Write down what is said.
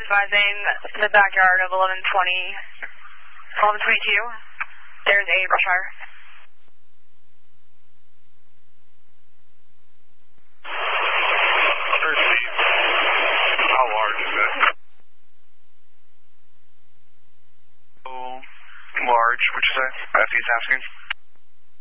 advising the backyard of 1122. There's a brush fire. How large is it? Large, would you say? As he's asking.